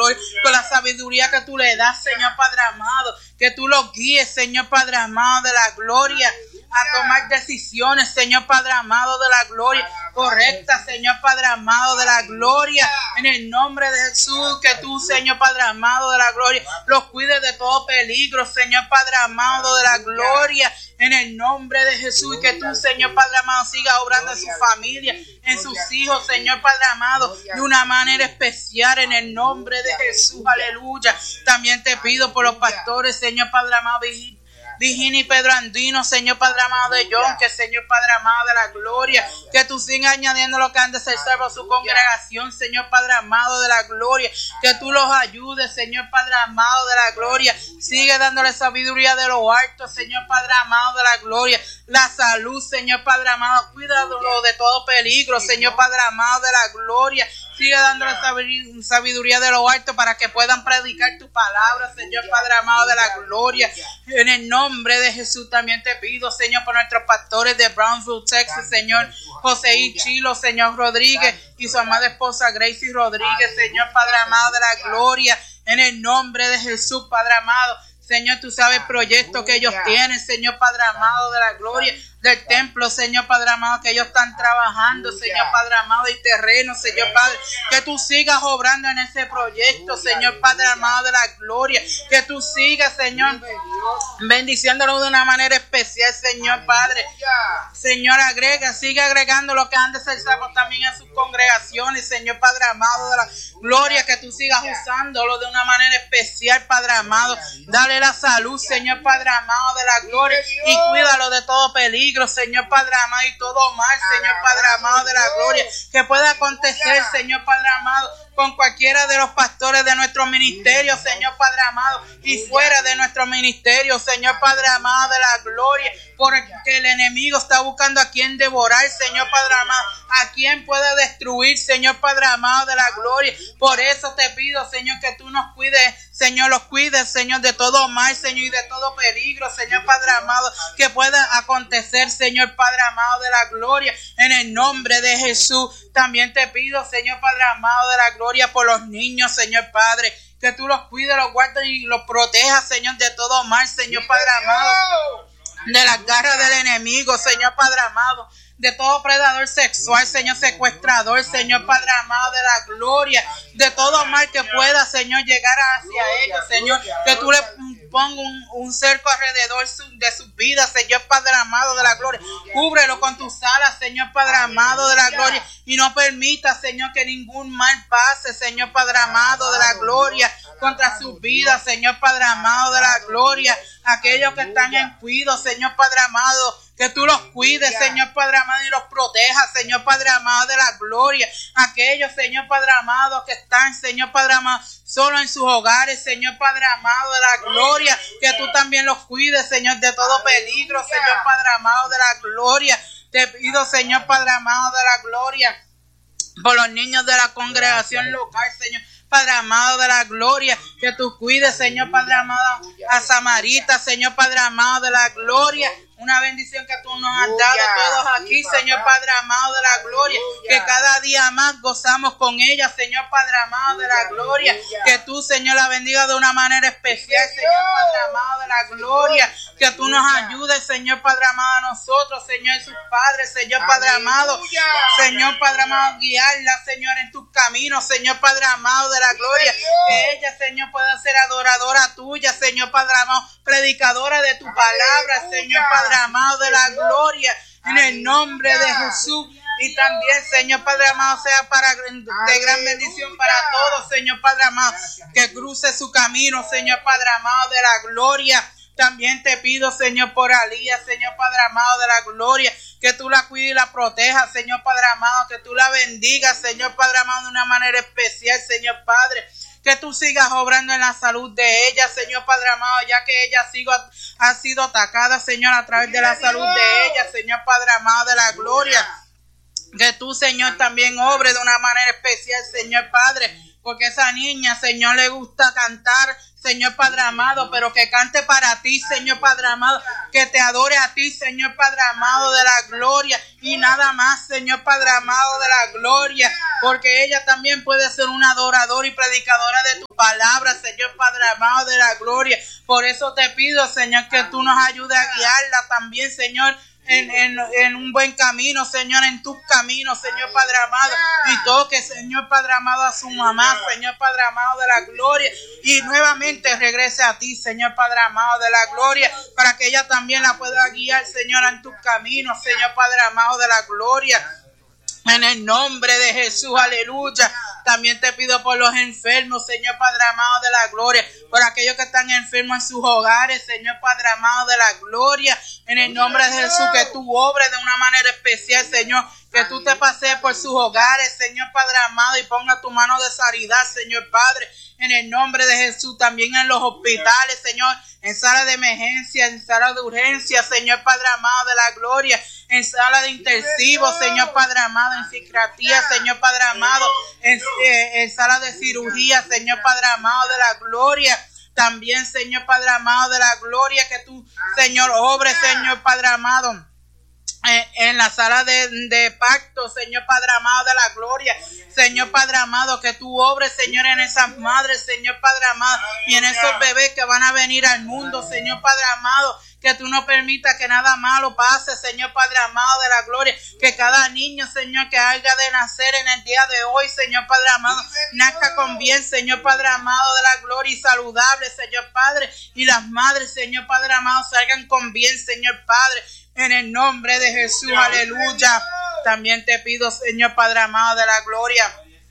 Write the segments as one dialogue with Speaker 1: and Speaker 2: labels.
Speaker 1: gloria, con la sabiduría que tú le das, Señor Padre amado, que tú los guíes, Señor Padre amado de la gloria, a tomar decisiones, Señor Padre amado de la gloria, correcta, Señor Padre amado de la gloria, en el nombre de Jesús, que tú, Señor Padre amado de la gloria, los cuides de todo peligro, Señor Padre amado de la gloria, en el nombre de Jesús, y que tú, Señor Padre amado, sigas obrando en su familia, en sus hijos, Señor Padre amado, de una manera especial, en el nombre de Jesús, aleluya. También te pido por los pastores, Señor Padre amado, Virginia y Pedro Andino, Señor Padre amado de John, que Señor Padre amado de la gloria, que tú sigas añadiendo lo que han de ser salvo a su congregación, Señor Padre amado de la gloria, que tú los ayudes, Señor Padre amado de la gloria, sigue dándole sabiduría de lo alto, Señor Padre amado de la gloria, la salud, Señor Padre amado, cuídalo de todo peligro, Señor Padre amado de la gloria, sigue dándole sabiduría de lo alto para que puedan predicar tu palabra, Señor Padre amado de la gloria. En el nombre de Jesús también te pido, Señor, por nuestros pastores de Brownsville, Texas, Señor José y Chilo, Señor Rodríguez y su amada esposa Gracie Rodríguez, Señor Padre amado de la gloria. En el nombre de Jesús, Padre amado. Señor, tú sabes el proyecto que ellos tienen, Señor Padre amado de la gloria, del templo, Señor Padre amado, que ellos están trabajando, Señor Padre amado, y terreno, Señor Padre, que tú sigas obrando en ese proyecto, Señor Padre amado de la gloria, que tú sigas, Señor, bendiciéndolo de una manera especial, Señor Padre. Señor, sigue agregando lo que han de ser salvos también en sus congregaciones, Señor Padre amado de la gloria, que tú sigas usándolo de una manera especial, Padre amado. Dale la salud, Señor Padre amado de la gloria, y cuídalo de todo peligro, Señor Padre amado, y todo mal, Señor Padre amado de la gloria, que pueda acontecer, Señor Padre amado, con cualquiera de los pastores de nuestro ministerio, Señor Padre amado, y fuera de nuestro ministerio, Señor Padre amado de la gloria, porque el enemigo está buscando a quien devorar, Señor Padre amado, a quien puede destruir, Señor Padre amado de la gloria. Por eso te pido, Señor, que tú nos cuides, Señor, los cuides, Señor, de todo mal, Señor, y de todo peligro, Señor Padre amado, que pueda acontecer, Señor Padre amado de la gloria, en el nombre de Jesús. También te pido, Señor Padre amado de la gloria, por los niños, Señor Padre, que tú los cuides, los guardes y los protejas, Señor, de todo mal, Señor Padre amado, de las garras del enemigo, Señor Padre amado, de todo predador sexual, Señor, secuestrador, Señor Padre amado de la gloria, de todo mal que pueda, Señor, llegar hacia ellos, Señor, que tú le pongas un cerco alrededor de sus vidas, Señor Padre amado de la gloria, cúbrelo con tus alas, Señor Padre amado de la gloria, y no permita, Señor, que ningún mal pase, Señor Padre amado de la gloria, contra sus vidas, Señor Padre amado de la gloria, aquellos que están en cuidado, Señor Padre amado, que tú los cuides, Señor Padre amado, y los protejas, Señor Padre amado de la gloria. Aquellos, Señor Padre amado, que están, Señor Padre amado, solo en sus hogares, Señor Padre amado de la gloria, que tú también los cuides, Señor, de todo peligro, Señor Padre amado de la gloria. Te pido, Señor Padre amado de la gloria, por los niños de la congregación local, Señor Padre amado de la gloria, que tú cuides, Señor Padre amado, a Samarita, Señor Padre amado de la gloria. Una bendición que tú nos has dado todos aquí, Señor Padre amado de la gloria, que cada día más gozamos con ella, Señor Padre amado de la gloria, que tú, Señor, la bendiga de una manera especial, Señor Padre amado de la gloria, que tú nos ayudes, Señor Padre amado, a nosotros, Señor, sus padres, Señor Padre amado, Señor Padre amado, guiarla, Señor, en tus caminos, Señor Padre amado de la gloria, que ella, Señor, pueda ser adoradora tuya, Señor Padre amado, predicadora de tu palabra, Señor Padre amado de la gloria, en el nombre de Jesús. Y también, Señor Padre amado, sea de gran bendición para todos, Señor Padre amado, que cruce su camino, Señor Padre amado de la gloria. También te pido, Señor, por Alía, Señor Padre amado de la gloria, que tú la cuides y la protejas, Señor Padre amado, que tú la bendigas, Señor Padre amado, de una manera especial, Señor Padre, que tú sigas obrando en la salud de ella, Señor Padre amado, ya que ella ha sido atacada, Señor, a través de la salud de ella, Señor Padre amado de la gloria, que tú, Señor, también obre de una manera especial, Señor Padre, porque esa niña, Señor, le gusta cantar, Señor Padre amado, pero que cante para ti, Señor Padre amado, que te adore a ti, Señor Padre amado de la gloria, y nada más, Señor Padre amado de la gloria, porque ella también puede ser una adoradora y predicadora de tu palabra, Señor Padre amado de la gloria. Por eso te pido, Señor, que tú nos ayudes a guiarla también, Señor, en un buen camino, Señor, en tus caminos, Señor Padre amado, y toque, Señor Padre amado, a su mamá, Señor Padre amado de la gloria, y nuevamente regrese a ti, Señor Padre amado de la gloria, para que ella también la pueda guiar, Señor, en tus caminos, Señor Padre amado de la gloria. En el nombre de Jesús, aleluya. También te pido por los enfermos, Señor Padre amado de la gloria, por aquellos que están enfermos en sus hogares, Señor Padre amado de la gloria. En el nombre de Jesús, que tú obres de una manera especial, Señor, que tú te pasees por sus hogares, Señor Padre amado, y ponga tu mano de sanidad, Señor Padre. En el nombre de Jesús, también en los hospitales, Señor, en sala de emergencia, en sala de urgencia, Señor Padre amado de la gloria, en sala de intensivos, Señor Padre amado, en psiquiatría, Señor Padre amado, en sala de cirugía, Señor Padre amado de la gloria. También, Señor Padre amado de la gloria, que tú, Señor, obres, Señor Padre amado, en la sala de pacto, Señor Padre amado de la gloria, Señor Padre amado, que tú obres, Señor, en esas madres, Señor Padre amado, y en esos bebés que van a venir al mundo, Señor Padre amado, que tú no permitas que nada malo pase, Señor Padre amado de la gloria, que cada niño, Señor, que haya de nacer en el día de hoy, Señor Padre amado, nazca con bien, Señor Padre amado de la gloria, y saludable, Señor Padre, y las madres, Señor Padre amado, salgan con bien, Señor Padre, en el nombre de Jesús, aleluya. También te pido, Señor Padre amado de la gloria,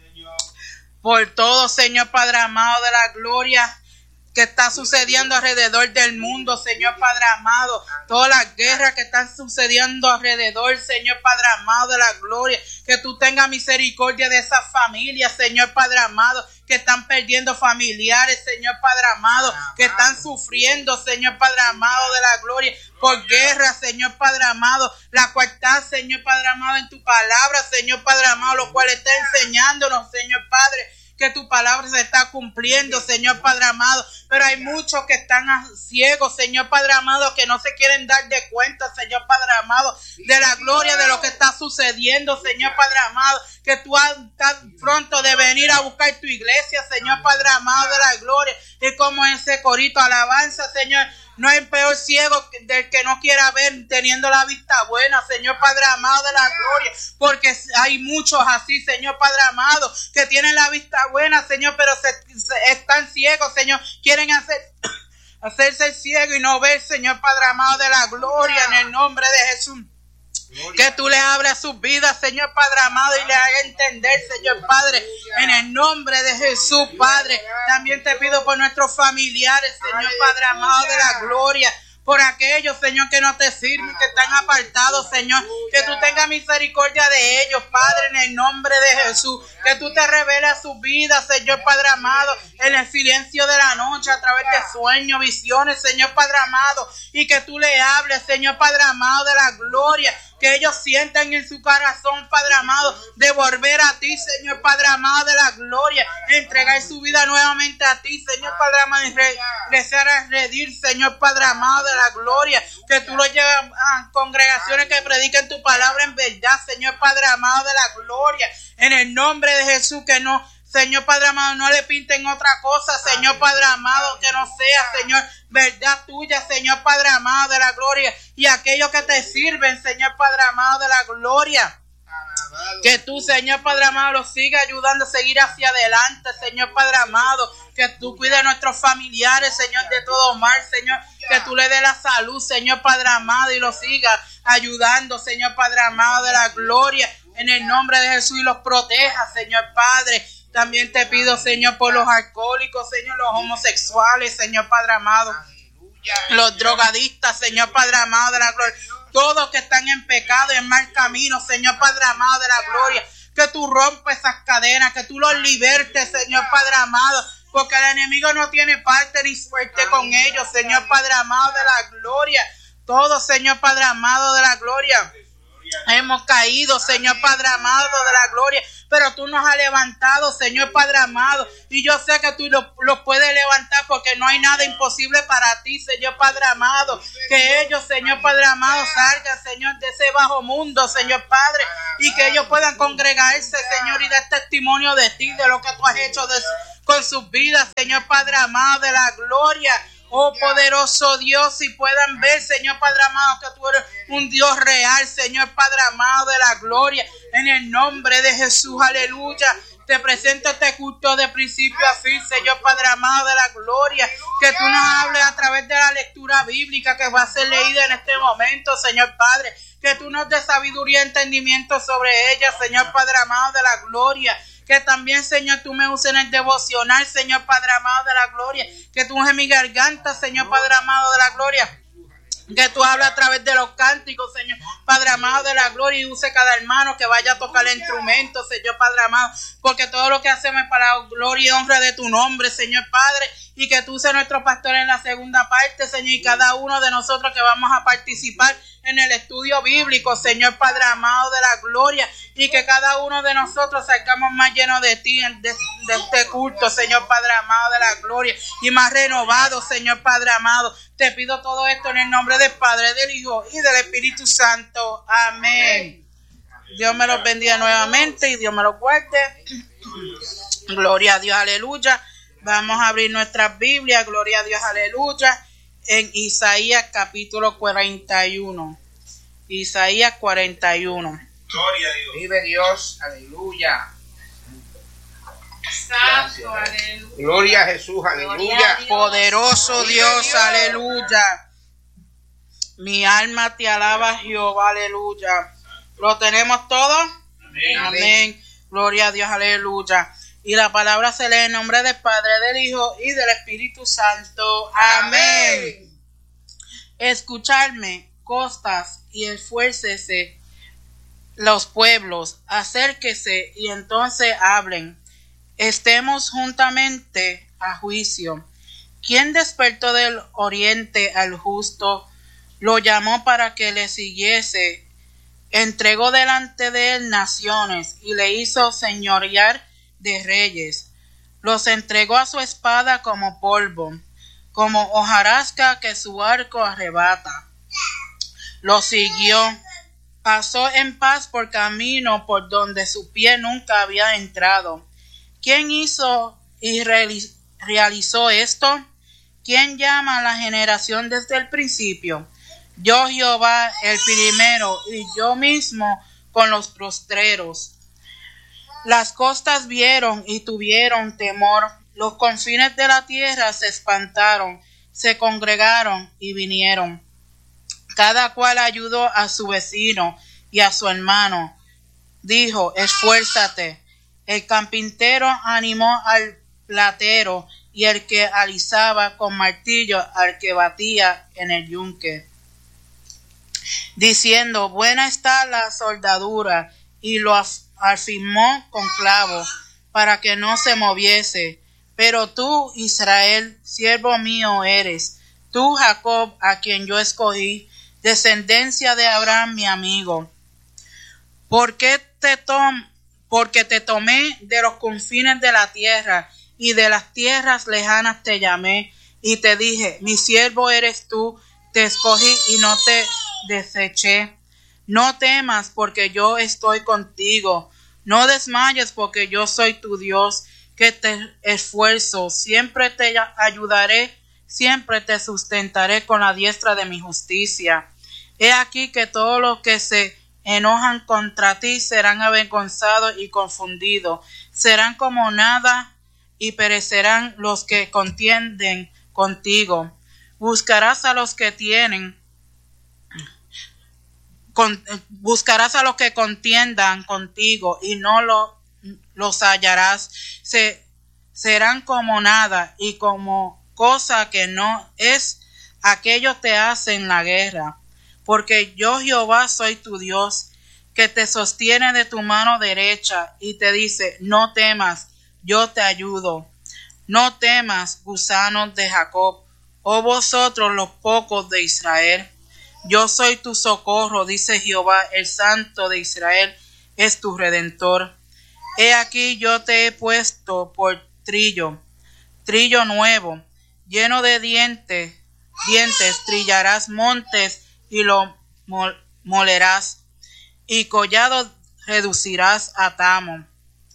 Speaker 1: por todo, Señor Padre amado de la gloria, que está sucediendo alrededor del mundo, Señor Padre amado, todas las guerras que están sucediendo alrededor, Señor Padre amado de la gloria, que tú tengas misericordia de esas familias, Señor Padre amado, que están perdiendo familiares, Señor Padre amado, que están sufriendo, Señor Padre amado de la gloria, por guerra, Señor Padre amado, la cual está, Señor Padre amado, en tu palabra, Señor Padre amado, lo cual está enseñándonos, Señor Padre, que tu palabra se está cumpliendo, Señor Padre amado, pero hay muchos que están ciegos, Señor Padre amado, que no se quieren dar de cuenta, Señor Padre amado, de la gloria de lo que está sucediendo, Señor Padre amado, que tú estás pronto de venir a buscar tu iglesia, Señor Padre amado de la gloria, y como ese corito alabanza, Señor, no hay peor ciego del que no quiera ver teniendo la vista buena, Señor Padre amado de la gloria, porque hay muchos así, Señor Padre amado, que tienen la vista buena, Señor, pero están ciegos, Señor, quieren hacerse ciego y no ver, Señor Padre amado de la gloria, en el nombre de Jesús. Que tú le abras sus vidas, Señor Padre amado, y le hagas entender, Señor Padre, en el nombre de Jesús, Padre. También te pido por nuestros familiares, Señor Padre amado de la gloria, por aquellos, Señor, que no te sirven, que están apartados, Señor, que tú tengas misericordia de ellos, Padre, en el nombre de Jesús, que tú te reveles a sus vidas, Señor Padre amado, en el silencio de la noche, a través de sueños, visiones, Señor Padre amado, y que tú le hables, Señor Padre amado de la gloria, que ellos sientan en su corazón, Padre amado, de volver a ti, Señor Padre amado de la gloria, entregar su vida nuevamente a ti, Señor Padre amado, y regresar a redir, Señor Padre amado de la gloria, que tú lo lleves a congregaciones que prediquen tu palabra en verdad, Señor Padre amado de la gloria, en el nombre de Jesús, que no, Señor Padre amado, no le pinten otra cosa, Señor Padre amado, que no sea, Señor, verdad tuya, Señor Padre amado de la gloria, y aquellos que te sirven, Señor Padre amado de la gloria, que tú, Señor Padre amado, los sigas ayudando a seguir hacia adelante, Señor Padre amado, que tú cuides a nuestros familiares, Señor, de todo mal, Señor, que tú le des la salud, Señor Padre amado, y los sigas ayudando, Señor Padre amado de la gloria, en el nombre de Jesús, y los proteja, Señor Padre. También te pido, Señor, por los alcohólicos, Señor, los homosexuales, Señor Padre amado, los drogadistas, Señor Padre amado de la gloria, todos que están en pecado y en mal camino, Señor Padre amado de la gloria, que tú rompes esas cadenas, que tú los libertes, Señor Padre amado, porque el enemigo no tiene parte ni suerte con ellos, Señor Padre amado de la gloria, todos, Señor Padre amado de la gloria, hemos caído, Señor Padre amado de la gloria, pero tú nos has levantado, Señor Padre amado, y yo sé que tú los puedes levantar porque no hay nada imposible para ti, Señor Padre amado, que ellos, Señor Padre amado, salgan, Señor, de ese bajo mundo, Señor Padre, y que ellos puedan congregarse, Señor, y dar testimonio de ti, de lo que tú has hecho con sus vidas, Señor Padre amado, de la gloria. Oh poderoso Dios, si puedan ver, Señor Padre amado, que tú eres un Dios real, Señor Padre amado de la gloria, en el nombre de Jesús, aleluya. Te presento este culto de principio a fin, Señor Padre amado de la gloria, que tú nos hables a través de la lectura bíblica que va a ser leída en este momento, Señor Padre, que tú nos des sabiduría y entendimiento sobre ella, Señor Padre amado de la gloria. Que también, Señor, tú me uses en el devocional, Señor Padre amado de la gloria. Que tú uses mi garganta, Señor Padre amado de la gloria. Que tú hables a través de los cánticos, Señor Padre amado de la gloria, y use cada hermano que vaya a tocar el instrumento, Señor Padre amado, porque todo lo que hacemos es para la gloria y honra de tu nombre, Señor Padre, y que tú seas nuestro pastor en la segunda parte, Señor, y cada uno de nosotros que vamos a participar en el estudio bíblico, Señor Padre amado de la gloria, y que cada uno de nosotros salgamos más llenos de ti, de este culto, Señor Padre amado de la gloria, y más renovados, Señor Padre amado. Te pido todo esto en el nombre del Padre, del Hijo y del Espíritu Santo. Amén. Dios me los bendiga nuevamente y Dios me los guarde. Gloria a Dios, aleluya. Vamos a abrir nuestras Biblias, gloria a Dios, aleluya, en Isaías capítulo 41. Isaías 41.
Speaker 2: Gloria a Dios. Vive Dios, aleluya.
Speaker 1: Santo, aleluya.
Speaker 2: Gloria a Jesús, aleluya.
Speaker 1: Poderoso Dios, aleluya. Mi alma te alaba, Jehová, aleluya. ¿Lo tenemos todo?
Speaker 2: Amén.
Speaker 1: Amén. Gloria a Dios, aleluya. Y la palabra se lee en nombre del Padre, del Hijo y del Espíritu Santo. Amén. Escuchadme, costas, y esfuércese los pueblos, acérquese y entonces hablen. Estemos juntamente a juicio. ¿Quién despertó del oriente al justo? Lo llamó para que le siguiese. Entregó delante de él naciones y le hizo señorear de reyes. Los entregó a su espada como polvo, como hojarasca que su arco arrebata. Lo siguió. Pasó en paz por camino por donde su pie nunca había entrado. ¿Quién hizo y realizó esto? ¿Quién llama a la generación desde el principio? Yo, Jehová, el primero, y yo mismo con los postreros. Las costas vieron y tuvieron temor. Los confines de la tierra se espantaron, se congregaron y vinieron. Cada cual ayudó a su vecino y a su hermano. Dijo, esfuérzate. El carpintero animó al platero y el que alisaba con martillo al que batía en el yunque, diciendo, buena está la soldadura, y lo afirmó con clavo para que no se moviese. Pero tú, Israel, siervo mío eres, tú, Jacob, a quien yo escogí, descendencia de Abraham, mi amigo. Porque te tomé de los confines de la tierra, y de las tierras lejanas te llamé, y te dije, mi siervo eres tú, te escogí y no te deseché. No temas, porque yo estoy contigo. No desmayes, porque yo soy tu Dios, que te esfuerzo. Siempre te ayudaré, siempre te sustentaré con la diestra de mi justicia. He aquí que todos los que se enojan contra ti serán avergonzados y confundidos. Serán como nada y perecerán los que contienden contigo. Buscarás a los que contiendan contigo y no los hallarás. Serán como nada y como cosa que no es. Aquellos te hacen la guerra. Porque yo, Jehová, soy tu Dios, que te sostiene de tu mano derecha y te dice, no temas, yo te ayudo. No temas, gusanos de Jacob, oh vosotros los pocos de Israel. Yo soy tu socorro, dice Jehová, el Santo de Israel es tu Redentor. He aquí yo te he puesto por trillo nuevo, lleno de dientes, trillarás montes y lo molerás, y collado reducirás a tamo.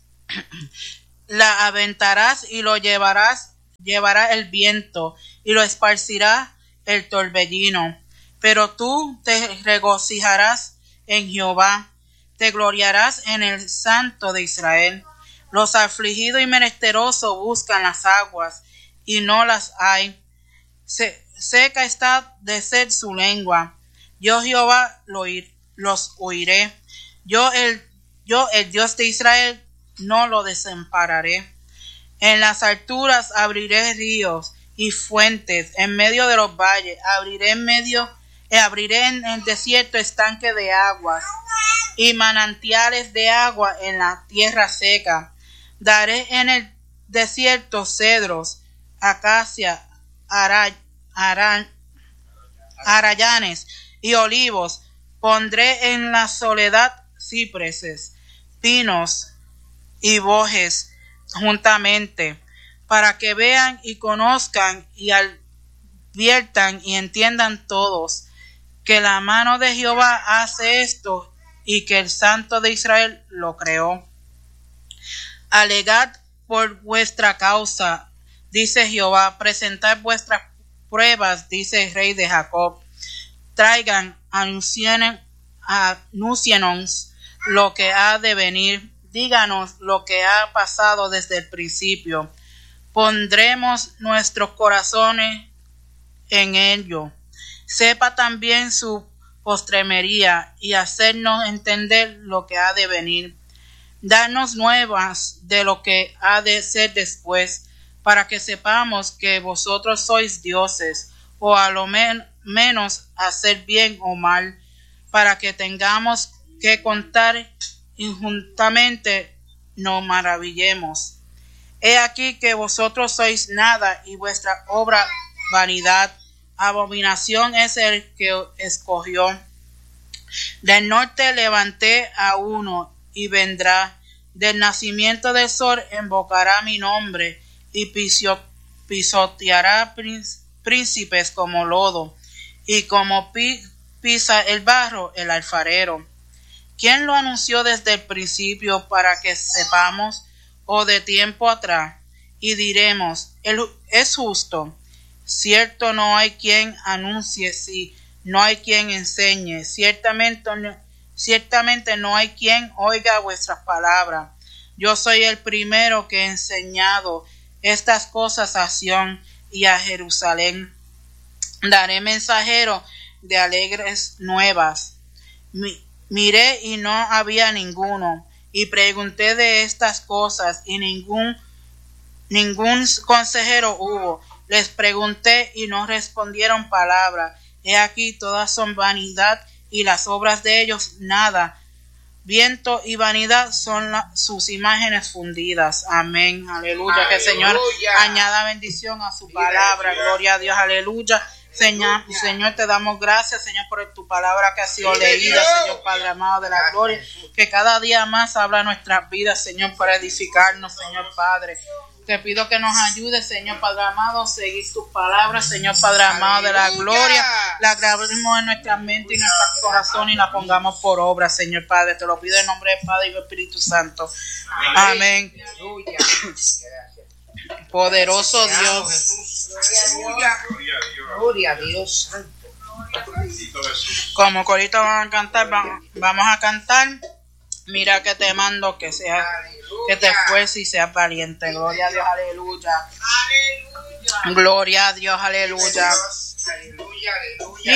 Speaker 1: La aventarás y lo llevará el viento, y lo esparcirá el torbellino. Pero tú te regocijarás en Jehová, te gloriarás en el Santo de Israel. Los afligidos y menesterosos buscan las aguas, y no las hay. Seca está de sed su lengua. Yo Jehová los oiré. Yo el Dios de Israel no lo desampararé. En las alturas abriré ríos y fuentes, en medio de los valles abriré en el desierto estanque de aguas y manantiales de agua en la tierra seca. Daré en el desierto cedros, acacia, arayanes y olivos. Pondré en la soledad cipreses, pinos y bojes juntamente, para que vean y conozcan y adviertan y entiendan todos que la mano de Jehová hace esto y que el Santo de Israel lo creó. Alegad por vuestra causa, dice Jehová, presentad vuestras pruebas, dice el Rey de Jacob. Traigan, anuncienos lo que ha de venir, díganos lo que ha pasado desde el principio. Pondremos nuestros corazones en ello. Sepa también su postremería y hacernos entender lo que ha de venir. Darnos nuevas de lo que ha de ser después, para que sepamos que vosotros sois dioses, o a lo menos hacer bien o mal, para que tengamos que contar injuntamente, nos maravillemos. He aquí que vosotros sois nada, y vuestra obra vanidad. Abominación es el que escogió. Del norte levanté a uno, y vendrá. Del nacimiento del sol invocará mi nombre, y pisoteará príncipes como lodo, y como pisa el barro el alfarero. ¿Quién lo anunció desde el principio para que sepamos, o de tiempo atrás? Y diremos, él es justo. Cierto, no hay quien anuncie, si no hay quien enseñe. Ciertamente no hay quien oiga vuestras palabras. Yo soy el primero que he enseñado estas cosas a Sión y a Jerusalén. Daré mensajero de alegres nuevas. Miré y no había ninguno, y pregunté de estas cosas, y ningún consejero hubo. Les pregunté y no respondieron palabra. He aquí todas son vanidad, y las obras de ellos nada. Viento y vanidad son sus imágenes fundidas. Amén, aleluya. Aleluya. Que el Señor añada bendición a su palabra. Gloria a Dios, aleluya. Señor, te damos gracias, Señor, por tu palabra que ha sido leída, Señor Padre amado de la gloria, que cada día más habla nuestras vidas, Señor, para edificarnos, Señor Padre. Te pido que nos ayudes, Señor Padre amado, a seguir tus palabras, Señor Padre amado de la gloria. La grabemos en nuestra mente y nuestro corazón y la pongamos por obra, Señor Padre. Te lo pido en nombre del Padre y del Espíritu Santo. Amén. Poderoso Dios.
Speaker 2: Gloria a Dios.
Speaker 1: Como corito vamos a cantar. Mira que te mando que seas, que te esfuerces y seas valiente. Gloria a Dios, aleluya. Gloria a Dios, aleluya.
Speaker 2: Aleluya, aleluya.